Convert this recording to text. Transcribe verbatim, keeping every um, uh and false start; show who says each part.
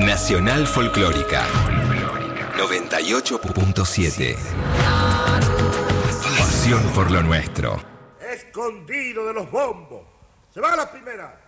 Speaker 1: Nacional Folclórica noventa y ocho punto siete. Pasión por lo nuestro.
Speaker 2: Escondido de los bombos. Se va a la primera.